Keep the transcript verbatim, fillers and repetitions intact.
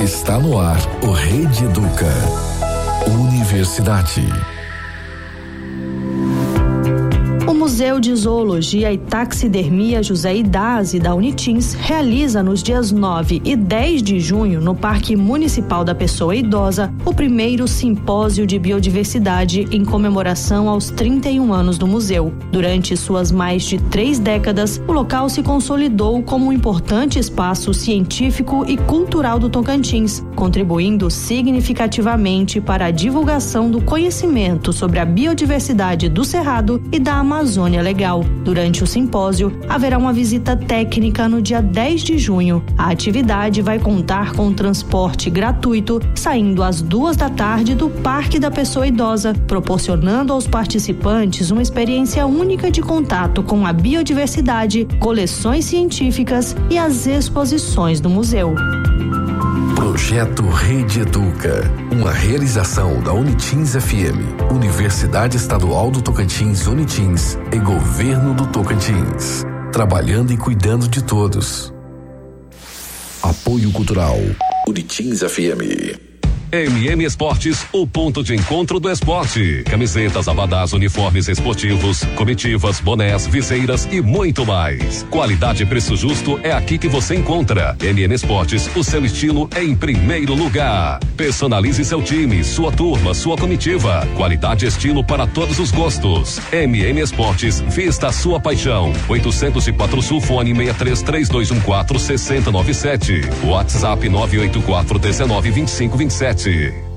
Está no ar o Rede Educa. Universidade. O Museu de Zoologia e Taxidermia José Idazzi da Unitins realiza nos dias nove e dez de junho, no Parque Municipal da Pessoa Idosa, o primeiro simpósio de biodiversidade em comemoração aos trinta e um anos do museu. Durante suas mais de três décadas, o local se consolidou como um importante espaço científico e cultural do Tocantins, contribuindo significativamente para a divulgação do conhecimento sobre a biodiversidade do Cerrado e da Amazônia Legal. Durante o simpósio, haverá uma visita técnica no dia dez de junho. A atividade vai contar com transporte gratuito, saindo às duas da tarde do Parque da Pessoa Idosa, proporcionando aos participantes uma experiência única de contato com a biodiversidade, coleções científicas e as exposições do museu. Projeto Rede Educa, uma realização da Unitins F M, Universidade Estadual do Tocantins Unitins e Governo do Tocantins, trabalhando e cuidando de todos. Apoio Cultural, Unitins F M. M M Esportes, o ponto de encontro do esporte. Camisetas, abadás, uniformes esportivos, comitivas, bonés, viseiras e muito mais. Qualidade e preço justo é aqui que você encontra. M M Esportes, o seu estilo é em primeiro lugar. Personalize seu time, sua turma, sua comitiva. Qualidade e estilo para todos os gostos. M M Esportes, vista a sua paixão. oitocentos e quatro Sul, fone seis três três dois um quatro seis zero nove sete. WhatsApp nove oito quatro um nove dois cinco dois sete.